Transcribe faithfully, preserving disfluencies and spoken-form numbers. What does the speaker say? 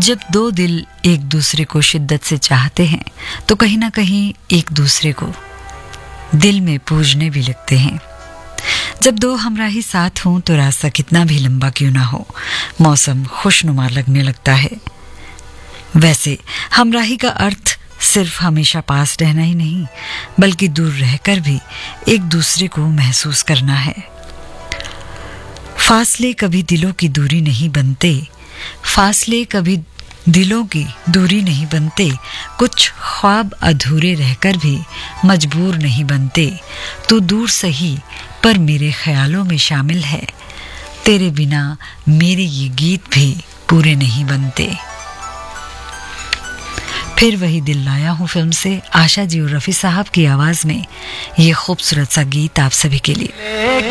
जब दो दिल एक दूसरे को शिद्दत से चाहते हैं तो कहीं ना कहीं एक दूसरे को दिल में पूजने भी लगते हैं। जब दो हमराही साथ हों तो रास्ता कितना भी लंबा क्यों ना हो, मौसम खुशनुमा लगने लगता है। वैसे हमराही का अर्थ सिर्फ हमेशा पास रहना ही नहीं, बल्कि दूर रहकर भी एक दूसरे को महसूस करना है। फासले कभी दिलों की दूरी नहीं बनते, फासले कभी दिलों की दूरी नहीं बनते, कुछ ख्वाब अधूरे रहकर भी मजबूर नहीं बनते। तू दूर सही पर मेरे ख्यालों में शामिल है, तेरे बिना मेरे ये गीत भी पूरे नहीं बनते। फिर वही दिल लाया हूँ फिल्म से आशा जी और रफ़ी साहब की आवाज में ये खूबसूरत सा गीत आप सभी के लिए।